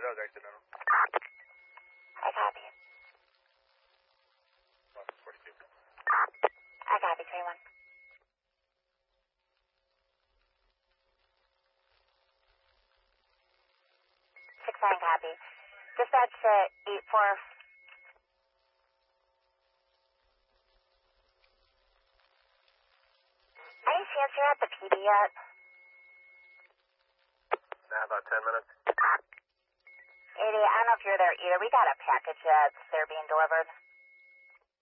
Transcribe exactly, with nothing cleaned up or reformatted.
Doug, accidental. I copy. forty-two. I copy, three one. six nine copy. Dispatch to eight four. Any chance you're at the P D yet? Nah, about ten minutes. eighty, I don't know if you're there either. We got a package that's they're being delivered.